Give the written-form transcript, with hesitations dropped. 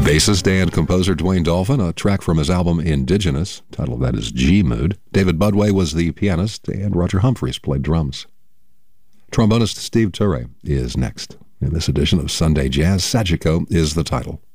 Bassist and composer Dwayne Dolphin, a track from his album Indigenous, title of that is G-Mood. David Budway was the pianist, and Roger Humphreys played drums. Trombonist Steve Turre is next. In this edition of Sunday Jazz, Sajiko is the title.